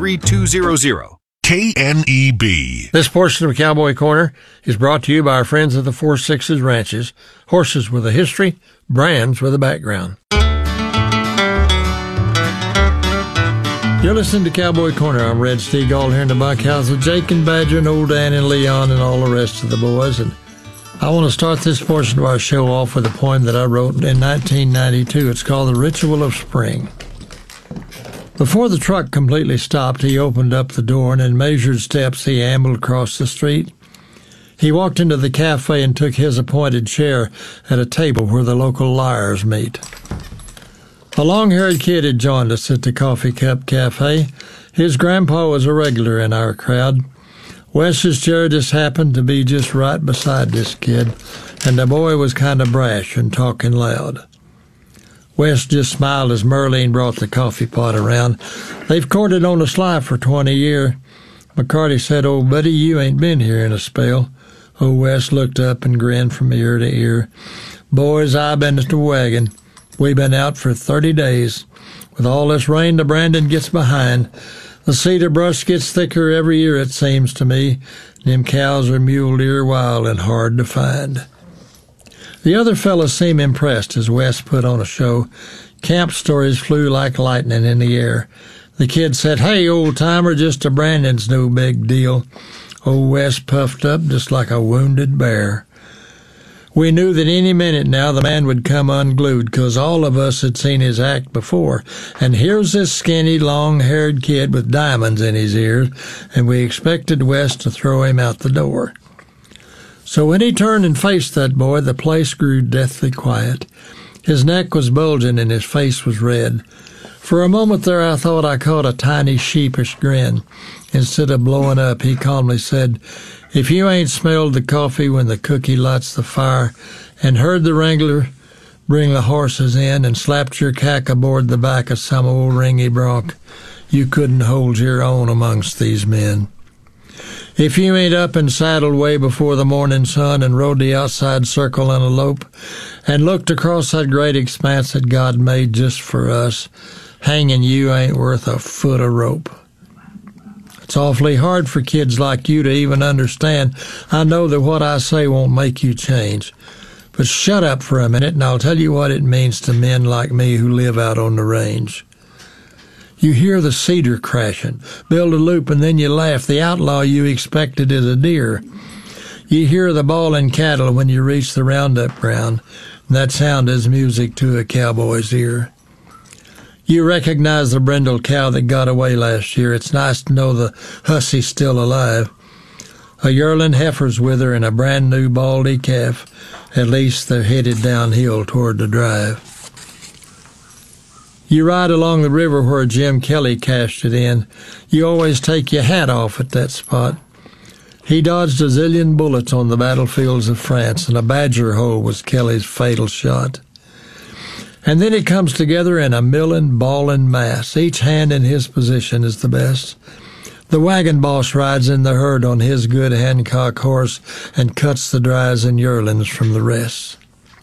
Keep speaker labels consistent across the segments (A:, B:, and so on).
A: 888-848-3200.
B: KNEB.
C: This portion of Cowboy Corner is brought to you by our friends at the Four Sixes Ranches. Horses with a history, brands with a background. You're listening to Cowboy Corner. I'm Red Steagall here in the bunkhouse with Jake and Badger and Old Dan and Leon and all the rest of the boys. And I want to start this portion of our show off with a poem that I wrote in 1992. It's called The Ritual of Spring. Before the truck completely stopped, he opened up the door, and in measured steps he ambled across the street. He walked into the cafe and took his appointed chair at a table where the local liars meet. A long-haired kid had joined us at the Coffee Cup Cafe. His grandpa was a regular in our crowd. Wes's chair just happened to be just right beside this kid, and the boy was kind of brash and talking loud. Wes just smiled as Merlene brought the coffee pot around. They've courted on the sly for 20 years. McCarty said, "Oh, buddy, you ain't been here in a spell." Old Wes looked up and grinned from ear to ear. "Boys, I've been at the wagon. We've been out for 30 days. With all this rain, the Brandon gets behind. The cedar brush gets thicker every year, it seems to me. Them cows are mule deer wild and hard to find." The other fellows seemed impressed as Wes put on a show. Camp stories flew like lightning in the air. The kid said, "Hey, old-timer, just a Brandon's no big deal." Old Wes puffed up just like a wounded bear. We knew that any minute now the man would come unglued, 'cause all of us had seen his act before. And here's this skinny, long-haired kid with diamonds in his ears, and we expected Wes to throw him out the door. So when he turned and faced that boy, the place grew deathly quiet. His neck was bulging and his face was red. For a moment there I thought I caught a tiny sheepish grin. Instead of blowing up, he calmly said, "If you ain't smelled the coffee when the cookie lights the fire, and heard the wrangler bring the horses in, and slapped your cack aboard the back of some old ringy bronc, you couldn't hold your own amongst these men. If you ain't up and saddled way before the morning sun and rode the outside circle in a lope and looked across that great expanse that God made just for us, hanging you ain't worth a foot of rope." It's awfully hard for kids like you to even understand. I know that what I say won't make you change. But shut up for a minute and I'll tell you what it means to men like me who live out on the range. You hear the cedar crashing, build a loop, and then you laugh. The outlaw you expected is a deer. You hear the bawling cattle when you reach the roundup ground, and that sound is music to a cowboy's ear. You recognize the brindled cow that got away last year. It's nice to know the hussy's still alive. A yearling heifer's with her and a brand new baldy calf. At least they're headed downhill toward the drive. You ride along the river where Jim Kelly cashed it in. You always take your hat off at that spot. He dodged a zillion bullets on the battlefields of France, and a badger hole was Kelly's fatal shot. And then it comes together in a milling, bawling mass. Each hand in his position is the best. The wagon boss rides in the herd on his good Hancock horse and cuts the dries and yearlings from the rest.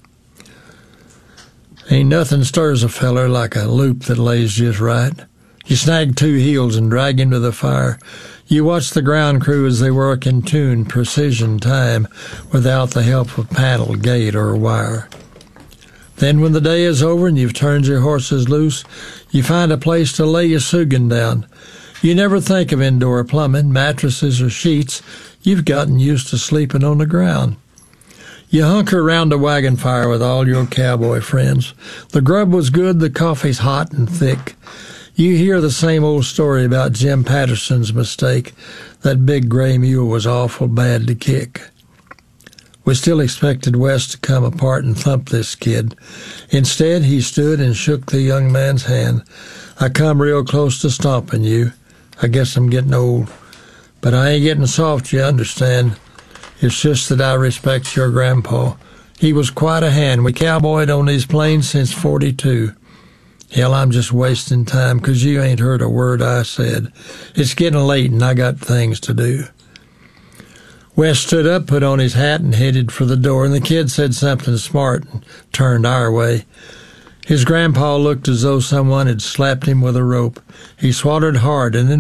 C: Ain't nothing stirs a feller like a loop that lays just right. You snag two heels and drag him to the fire. You watch the ground crew as they work in tune, precision, time, without the help of paddle, gate, or wire. Then when the day is over and you've turned your horses loose, you find a place to lay your Sugan down. You never think of indoor plumbing, mattresses, or sheets. You've gotten used to sleeping on the ground. You hunker around a wagon fire with all your cowboy friends. The grub was good, the coffee's hot and thick. You hear the same old story about Jim Patterson's mistake. That big gray mule was awful bad to kick. We still expected Wes to come apart and thump this kid. Instead, he stood and shook the young man's hand. "I come real close to stomping you. I guess I'm getting old. But I ain't getting soft, you understand. It's just that I respect your grandpa. He was quite a hand. We cowboyed on these plains since '42. Hell, I'm just wasting time 'cause you ain't heard a word I said. It's getting late and I got things to do." Wes stood up, put on his hat, and headed for the door, and the kid said something smart and turned our way. His grandpa looked as though someone had slapped him with a rope. He swallowed hard and then